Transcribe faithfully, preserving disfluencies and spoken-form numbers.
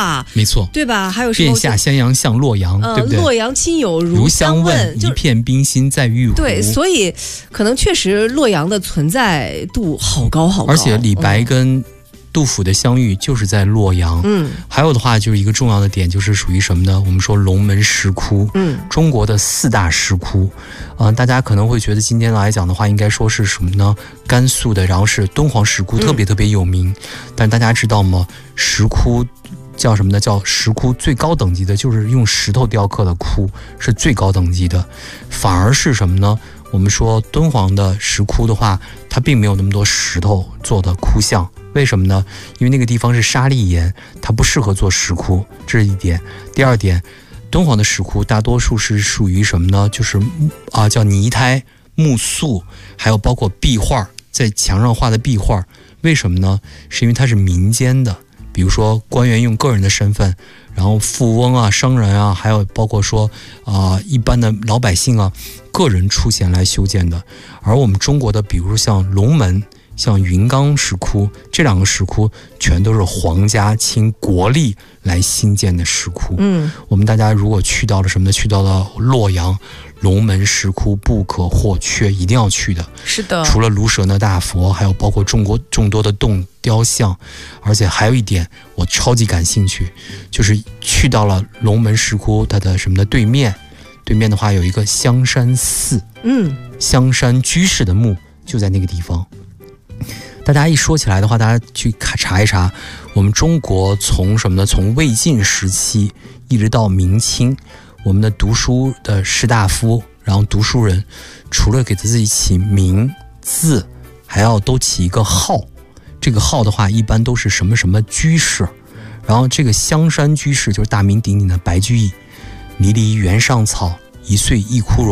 话， 没错， 对吧？还有什么便下襄阳向洛阳， 呃、 对不对？ 洛阳亲友如相问，一片冰心在玉壶。 对，所以可能确实洛阳的存在度好高好高。 而且李白跟杜甫的相遇就是在洛阳。 嗯， 还有的话就是一个重要的点，就是属于什么呢？我们说龙门石窟， 嗯， 中国的四大石窟。呃，大家可能会觉得今天来讲的话，应该说是什么呢？甘肃的，然后是敦煌石窟特别特别有名。嗯、但大家知道吗？石窟叫什么呢？叫石窟最高等级的就是用石头雕刻的窟，是最高等级的。反而是什么呢？我们说敦煌的石窟的话，它并没有那么多石头做的窟像。为什么呢？因为那个地方是沙砾岩，它不适合做石窟，这是一点。第二点，敦煌的石窟大多数是属于什么呢？就是啊，叫泥胎、木塑，还有包括壁画，在墙上画的壁画。为什么呢？是因为它是民间的，比如说官员用个人的身份，然后富翁啊、商人啊，还有包括说啊、呃、一般的老百姓啊，个人出钱来修建的。而我们中国的，比如像龙门、像云冈石窟，这两个石窟全都是皇家倾国力来兴建的石窟。 嗯， 我们大家如果去到了什么呢？去到了洛阳龙门石窟，不可或缺，一定要去的。 是的， 除了卢舍那大佛，还有包括中国众多的洞雕像，而且还有一点我超级感兴趣，就是去到了龙门石窟，它的什么的对面，对面的话有一个香山寺， 嗯， 香山居士的墓就在那个地方。大家一说起来的话，大家去查一查，我们中国从什么呢？从魏晋时期一直到明清，我们的读书的士大夫，然后读书人，除了给自己起名字，还要都起一个号。这个号的话，一般都是什么什么居士。然后这个香山居士就是大名鼎鼎的白居易，离离原上草，一岁一枯荣。